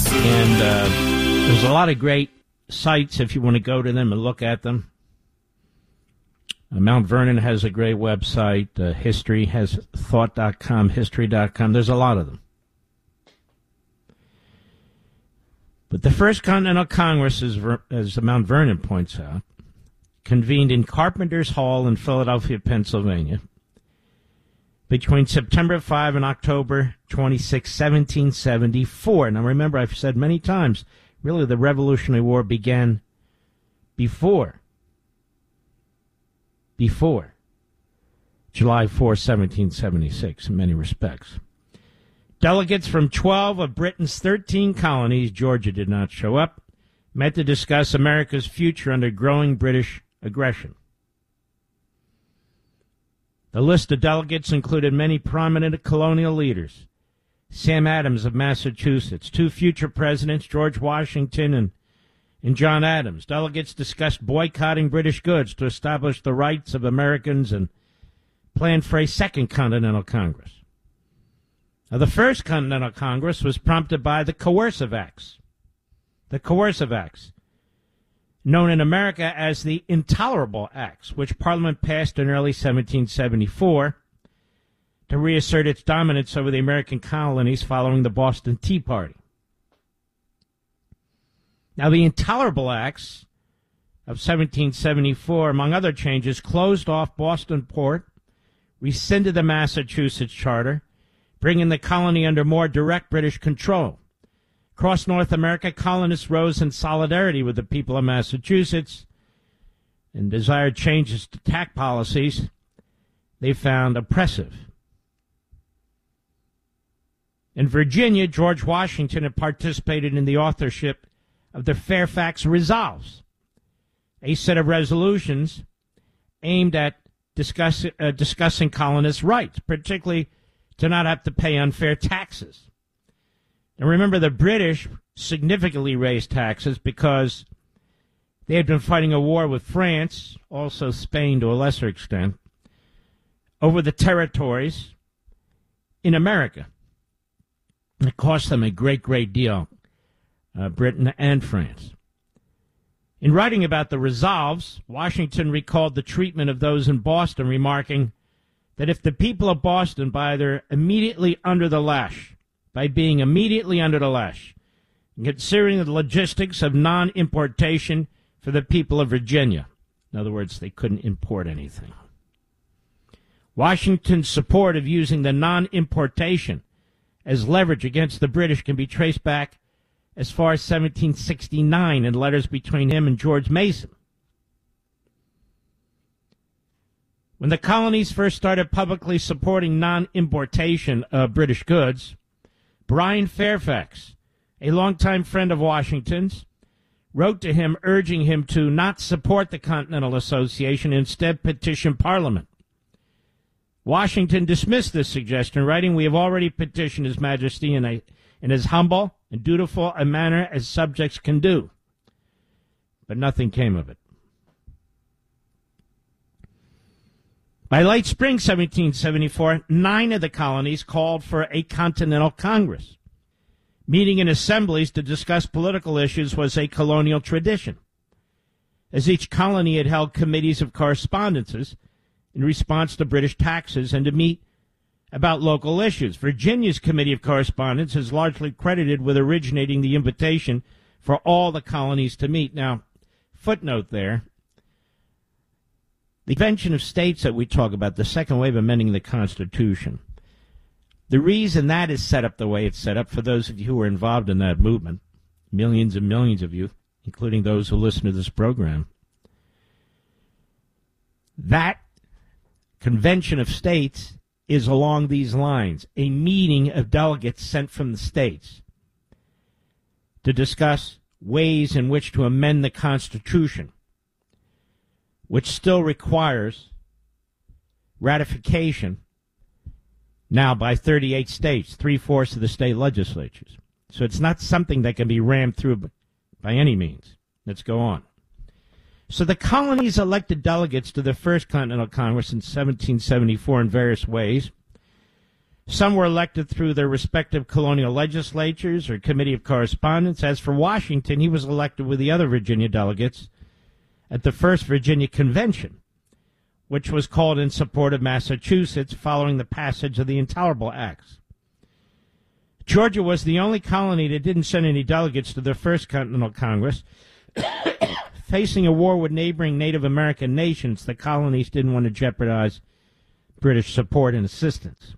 And there's a lot of great sites if you want to go to them and look at them. Mount Vernon has a great website. History has thought.com, history.com. There's a lot of them. But the First Continental Congress, as Mount Vernon points out, convened in Carpenter's Hall in Philadelphia, Pennsylvania, between September 5 and October 26, 1774. Now remember, I've said many times, really the Revolutionary War began before July 4, 1776, in many respects. Delegates from 12 of Britain's 13 colonies, Georgia did not show up, met to discuss America's future under growing British aggression. The list of delegates included many prominent colonial leaders. Sam Adams of Massachusetts, two future presidents, George Washington and John Adams. Delegates discussed boycotting British goods to establish the rights of Americans and planned for a Second Continental Congress. Now, the First Continental Congress was prompted by the Coercive Acts. The Coercive Acts, known in America as the Intolerable Acts, which Parliament passed in early 1774 to reassert its dominance over the American colonies following the Boston Tea Party. Now, the Intolerable Acts of 1774, among other changes, closed off Boston Port, rescinded the Massachusetts Charter, bringing the colony under more direct British control. Across North America, colonists rose in solidarity with the people of Massachusetts and desired changes to tax policies they found oppressive. In Virginia, George Washington had participated in the authorship of the Fairfax Resolves, a set of resolutions aimed at discussing colonists' rights, particularly to not have to pay unfair taxes. And remember, the British significantly raised taxes because they had been fighting a war with France, also Spain to a lesser extent, over the territories in America. It cost them a great, great deal, Britain and France. In writing about the resolves, Washington recalled the treatment of those in Boston, remarking that if the people of Boston, by being immediately under the lash, and considering the logistics of non-importation for the people of Virginia, in other words, they couldn't import anything. Washington's support of using the non-importation as leverage against the British can be traced back as far as 1769 in letters between him and George Mason. When the colonies first started publicly supporting non-importation of British goods, Brian Fairfax, a longtime friend of Washington's, wrote to him urging him to not support the Continental Association and instead petition Parliament. Washington dismissed this suggestion, writing, "We have already petitioned His Majesty in as humble and dutiful a manner as subjects can do." But nothing came of it. By late spring 1774, 9 of the colonies called for a Continental Congress. Meeting in assemblies to discuss political issues was a colonial tradition, as each colony had held committees of correspondences in response to British taxes and to meet about local issues. Virginia's Committee of Correspondence is largely credited with originating the invitation for all the colonies to meet. Now, footnote there, the Convention of States that we talk about, the second wave of amending the Constitution, the reason that is set up the way it's set up, for those of you who are involved in that movement, millions and millions of you, including those who listen to this program, that Convention of States is along these lines, a meeting of delegates sent from the states to discuss ways in which to amend the Constitution, which still requires ratification now by 38 states, 3/4 of the state legislatures. So it's not something that can be rammed through by any means. Let's go on. So the colonies elected delegates to the First Continental Congress in 1774 in various ways. Some were elected through their respective colonial legislatures or committee of correspondence. As for Washington, he was elected with the other Virginia delegates at the first Virginia Convention, which was called in support of Massachusetts following the passage of the Intolerable Acts. Georgia was the only colony that didn't send any delegates to the First Continental Congress. Facing a war with neighboring Native American nations, the colonies didn't want to jeopardize British support and assistance.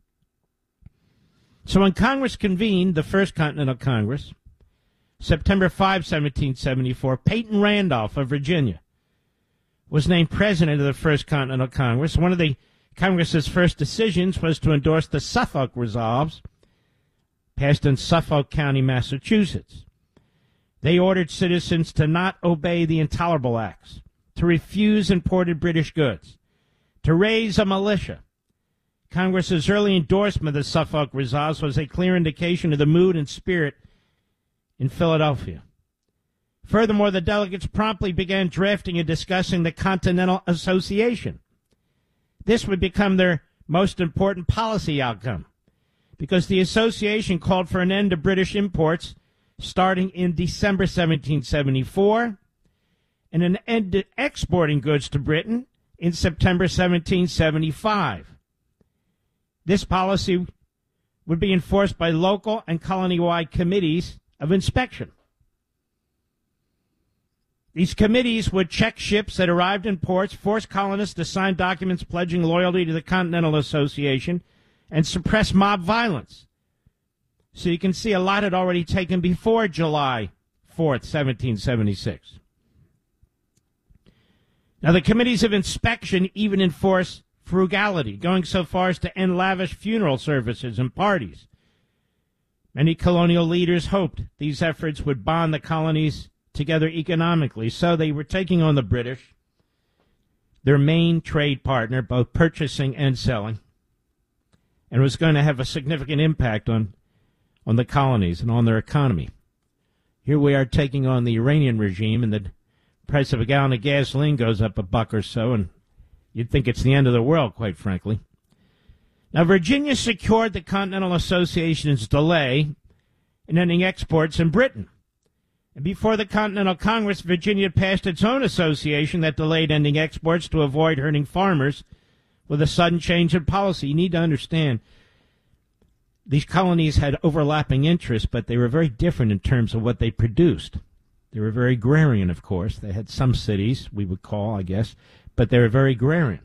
So when Congress convened, the First Continental Congress, September 5, 1774, Peyton Randolph of Virginia was named president of the First Continental Congress. One of the Congress's first decisions was to endorse the Suffolk Resolves, passed in Suffolk County, Massachusetts. They ordered citizens to not obey the Intolerable Acts, to refuse imported British goods, to raise a militia. Congress's early endorsement of the Suffolk Resolves was a clear indication of the mood and spirit in Philadelphia. Furthermore, the delegates promptly began drafting and discussing the Continental Association. This would become their most important policy outcome, because the association called for an end to British imports starting in December 1774 and an end to exporting goods to Britain in September 1775. This policy would be enforced by local and colony-wide committees of inspection. These committees would check ships that arrived in ports, force colonists to sign documents pledging loyalty to the Continental Association, and suppress mob violence. So you can see a lot had already taken before July 4th, 1776. Now, the committees of inspection even enforce frugality, going so far as to end lavish funeral services and parties. Many colonial leaders hoped these efforts would bond the colonies together economically, so they were taking on the British, their main trade partner, both purchasing and selling, and was going to have a significant impact on the colonies and on their economy. Here we are taking on the Iranian regime, and the price of a gallon of gasoline goes up $1 or so, and you'd think it's the end of the world, quite frankly. Now, Virginia secured the Continental Association's delay in ending exports in Britain. And before the Continental Congress, Virginia passed its own association that delayed ending exports to avoid hurting farmers with a sudden change in policy. You need to understand, these colonies had overlapping interests, but they were very different in terms of what they produced. They were very agrarian, of course. They had some cities, we would call, I guess, but they were very agrarian.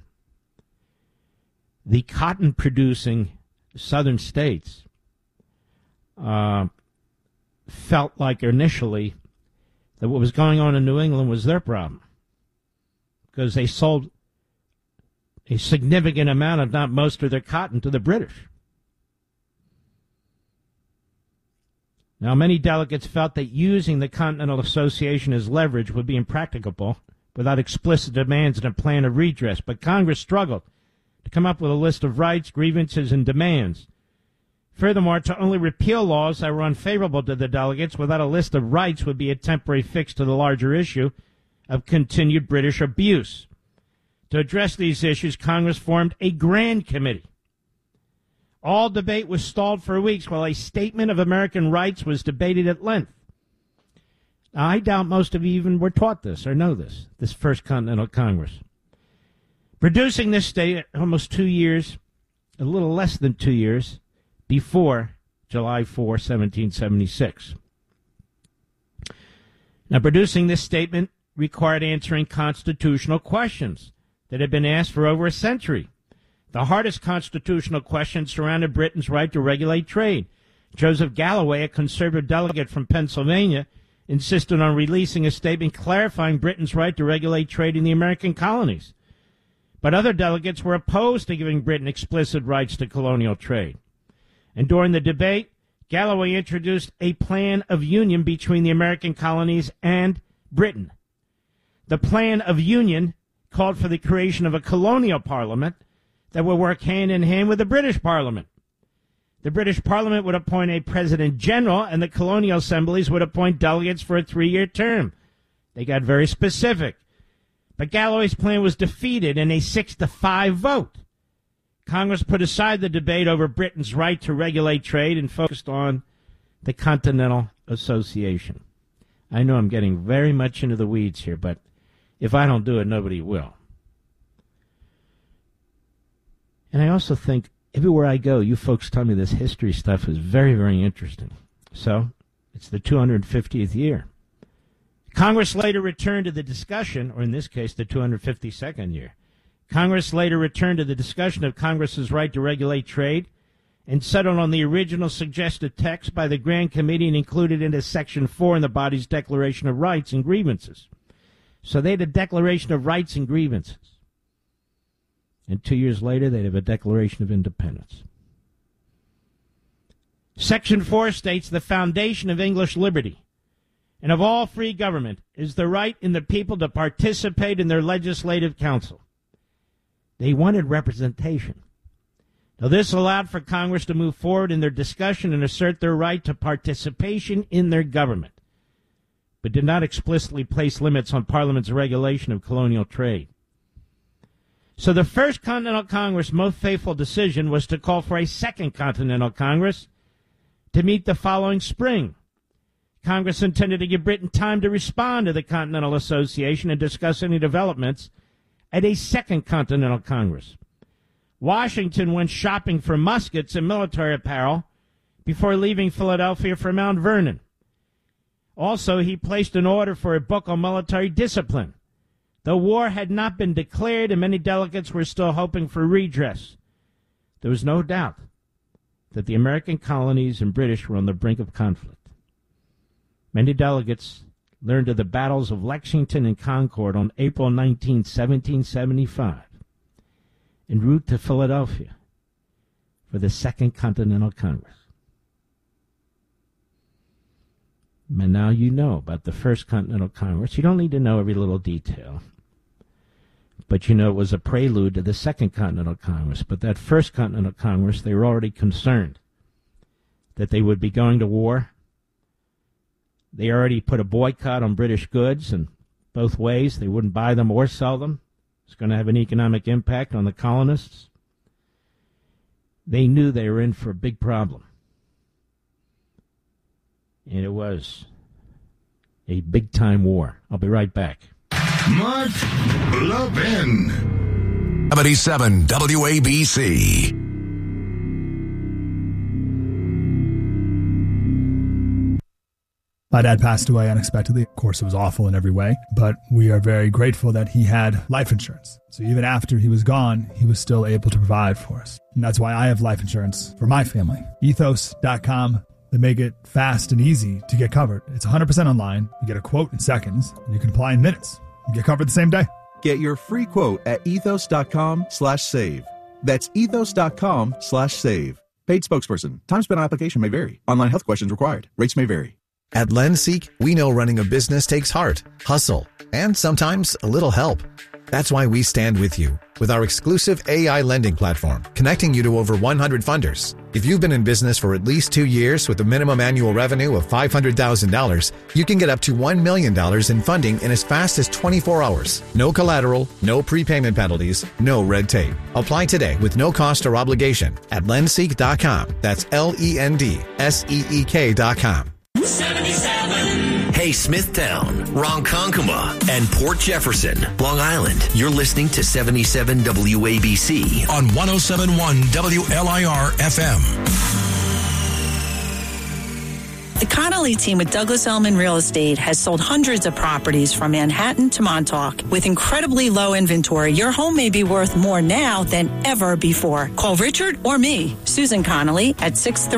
The cotton-producing southern states felt like initially that what was going on in New England was their problem, because they sold a significant amount, if not most of their cotton, to the British. Now, many delegates felt that using the Continental Association as leverage would be impracticable without explicit demands and a plan of redress, but Congress struggled to come up with a list of rights, grievances, and demands. Furthermore, to only repeal laws that were unfavorable to the delegates without a list of rights would be a temporary fix to the larger issue of continued British abuse. To address these issues, Congress formed a Grand Committee. All debate was stalled for weeks while a statement of American rights was debated at length. Now, I doubt most of you even were taught this or know this First Continental Congress. Producing this statement almost 2 years, a little less than 2 years, before July 4, 1776. Now, producing this statement required answering constitutional questions that had been asked for over a century. The hardest constitutional question surrounded Britain's right to regulate trade. Joseph Galloway, a conservative delegate from Pennsylvania, insisted on releasing a statement clarifying Britain's right to regulate trade in the American colonies. But other delegates were opposed to giving Britain explicit rights to colonial trade. And during the debate, Galloway introduced a plan of union between the American colonies and Britain. The plan of union called for the creation of a colonial parliament that would work hand in hand with the British Parliament. The British Parliament would appoint a President General, and the colonial assemblies would appoint delegates for a 3-year term. They got very specific. But Galloway's plan was defeated in a 6-5 vote. Congress put aside the debate over Britain's right to regulate trade and focused on the Continental Association. I know I'm getting very much into the weeds here, but if I don't do it, nobody will. And I also think everywhere I go, you folks tell me this history stuff is very, very interesting. So, it's the 250th year. Congress later returned to the discussion, or in this case, the 252nd year. Congress later returned to the discussion of Congress's right to regulate trade and settled on the original suggested text by the Grand Committee and included into Section 4 in the body's Declaration of Rights and Grievances. So they had a Declaration of Rights and Grievances. And 2 years later, they'd have a Declaration of Independence. Section 4 states the foundation of English liberty and of all free government is the right in the people to participate in their legislative council. They wanted representation. Now, this allowed for Congress to move forward in their discussion and assert their right to participation in their government, but did not explicitly place limits on Parliament's regulation of colonial trade. So the First Continental Congress' most faithful decision was to call for a Second Continental Congress to meet the following spring. Congress intended to give Britain time to respond to the Continental Association and discuss any developments at a Second Continental Congress. Washington went shopping for muskets and military apparel before leaving Philadelphia for Mount Vernon. Also, he placed an order for a book on military discipline. The war had not been declared, and many delegates were still hoping for redress. There was no doubt that the American colonies and British were on the brink of conflict. Many delegates learned of the battles of Lexington and Concord on April 19, 1775, en route to Philadelphia for the Second Continental Congress. And now you know about the First Continental Congress. You don't need to know every little detail. But you know it was a prelude to the Second Continental Congress. But that First Continental Congress, they were already concerned that they would be going to war. They already put a boycott on British goods, and both ways, they wouldn't buy them or sell them. It's going to have an economic impact on the colonists. They knew they were in for a big problem. And it was a big-time war. I'll be right back. Mark Levin. 77 WABC. My dad passed away unexpectedly. Of course, it was awful in every way, but we are very grateful that he had life insurance. So even after he was gone, he was still able to provide for us. And that's why I have life insurance for my family. Ethos.com. They make it fast and easy to get covered. It's 100% online. You get a quote in seconds, and you can apply in minutes. You get covered the same day. Get your free quote at ethos.com/save. That's ethos.com/save. Paid spokesperson. Time spent on application may vary. Online health questions required. Rates may vary. At LendSeek, we know running a business takes heart, hustle, and sometimes a little help. That's why we stand with you with our exclusive AI lending platform, connecting you to over 100 funders. If you've been in business for at least 2 years with a minimum annual revenue of $500,000, you can get up to $1 million in funding in as fast as 24 hours. No collateral, no prepayment penalties, no red tape. Apply today with no cost or obligation at lendseek.com. That's LENDSEEK.com. 77. Hey, Smithtown, Ronkonkoma, and Port Jefferson, Long Island. You're listening to 77 WABC on 107.1 WLIR FM. The Connolly team with Douglas Elliman Real Estate has sold hundreds of properties from Manhattan to Montauk. With incredibly low inventory, your home may be worth more now than ever before. Call Richard or me, Susan Connolly, at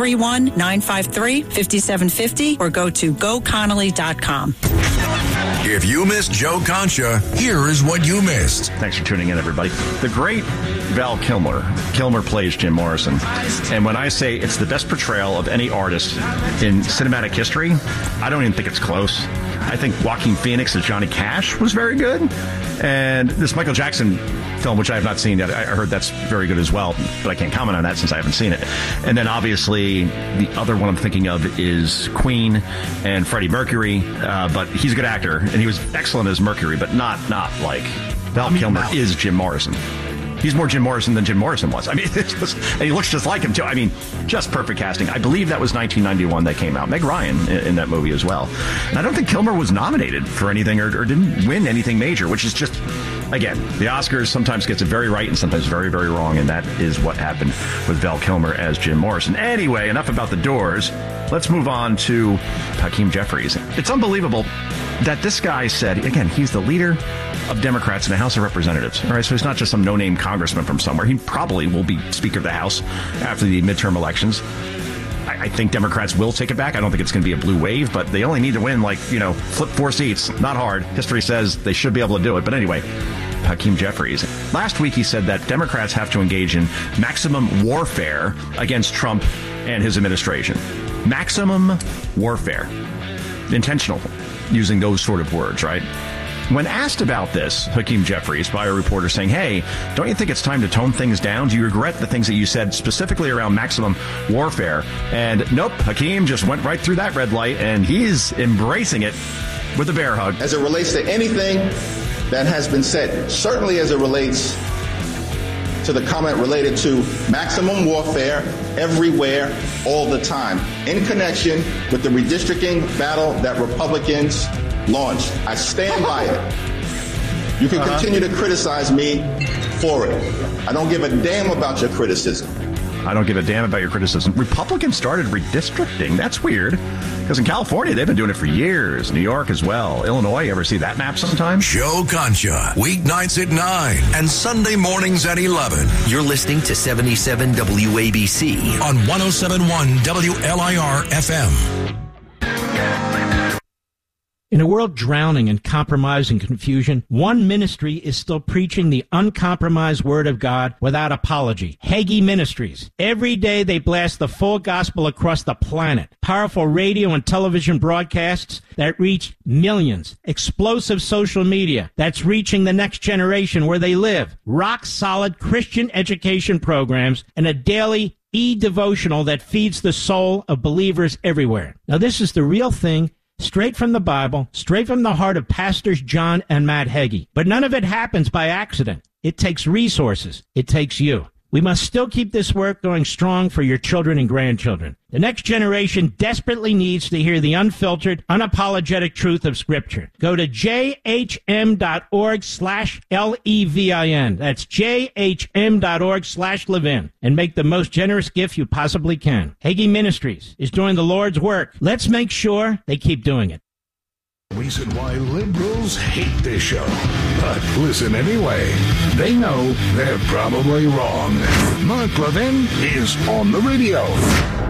631-953-5750 or go to goconnolly.com. If you missed Joe Concha, here is what you missed. Thanks for tuning in, everybody. The great Val Kilmer. Kilmer plays Jim Morrison. And when I say it's the best portrayal of any artist in cinematic history, I don't even think it's close. I think Joaquin Phoenix as Johnny Cash was very good. And this Michael Jackson film, which I have not seen yet, I heard that's very good as well, but I can't comment on that since I haven't seen it. And then obviously the other one I'm thinking of is Queen and Freddie Mercury, but he's a good actor, and he was excellent as Mercury, but not like Val Kilmer is Jim Morrison. He's more Jim Morrison than Jim Morrison was. I mean, and he looks just like him, too. I mean, just perfect casting. I believe that was 1991 that came out. Meg Ryan in that movie as well. And I don't think Kilmer was nominated for anything or didn't win anything major, which is just, again, the Oscars sometimes gets it very right and sometimes very, very wrong, and that is what happened with Val Kilmer as Jim Morrison. Anyway, enough about the Doors. Let's move on to Hakeem Jeffries. It's unbelievable that this guy said, again, he's the leader of Democrats in the House of Representatives. All right, so he's not just some no-name congressman from somewhere. He probably will be Speaker of the House after the midterm elections. I think Democrats will take it back. I don't think it's going to be a blue wave, but they only need to win, flip 4 seats. Not hard. History says they should be able to do it. But anyway, Hakeem Jeffries. Last week he said that Democrats have to engage in maximum warfare against Trump and his administration. Maximum warfare. Intentional, using those sort of words, right? When asked about this, Hakeem Jeffries, by a reporter saying, hey, don't you think it's time to tone things down? Do you regret the things that you said specifically around maximum warfare? And nope, Hakeem just went right through that red light, and he's embracing it with a bear hug. As it relates to anything that has been said, certainly as it relates to the comment related to maximum warfare everywhere, all the time, in connection with the redistricting battle that Republicans launched. I stand by it. You can continue to criticize me for it. I don't give a damn about your criticism. I don't give a damn about your criticism. Republicans started redistricting. That's weird. Because in California, they've been doing it for years. New York as well. Illinois, you ever see that map sometime? Joe Concha, weeknights at 9 and Sunday mornings at 11. You're listening to 77 WABC on 107.1 WLIR FM. In a world drowning in compromise and confusion, one ministry is still preaching the uncompromised word of God without apology. Hagee Ministries. Every day they blast the full gospel across the planet. Powerful radio and television broadcasts that reach millions. Explosive social media that's reaching the next generation where they live. Rock-solid Christian education programs and a daily e-devotional that feeds the soul of believers everywhere. Now, this is the real thing. Straight from the Bible, straight from the heart of Pastors John and Matt Hagee. But none of it happens by accident. It takes resources. It takes you. We must still keep this work going strong for your children and grandchildren. The next generation desperately needs to hear the unfiltered, unapologetic truth of Scripture. Go to jhm.org/LEVIN. That's jhm.org/Levin. And make the most generous gift you possibly can. Hagee Ministries is doing the Lord's work. Let's make sure they keep doing it. Reason why liberals hate this show. But listen anyway. They know they're probably wrong. Mark Levin is on the radio.